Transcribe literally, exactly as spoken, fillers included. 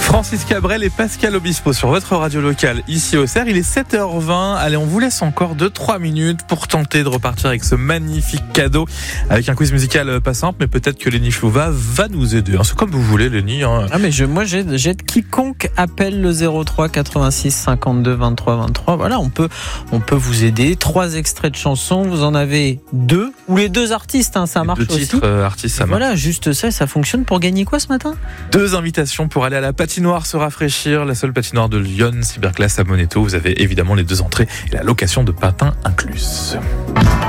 Francis Cabrel et Pascal Obispo sur votre radio locale ici au Cerf. Il est sept heures vingt. Allez, on vous laisse encore deux trois minutes pour tenter de repartir avec ce magnifique cadeau, avec un quiz musical pas simple, mais peut-être que Lenny Chlouva va nous aider. C'est comme vous voulez, Lenny. Hein. Ah mais je, moi j'aide, j'aide quiconque appelle le zéro trois quatre-vingt-six cinquante-deux vingt-trois vingt-trois. Voilà, on peut, on peut vous aider. Trois extraits de chansons, vous en avez deux ou les deux artistes, hein, ça marche deux aussi. Titres, euh, artistes, ça voilà, marche. juste ça, ça fonctionne pour gagner quoi ce matin ? Deux invitations pour aller à la patinoire se rafraîchir, la seule patinoire de Lyon, Cyberclass à Moneto. Vous avez évidemment les deux entrées et la location de patins incluse.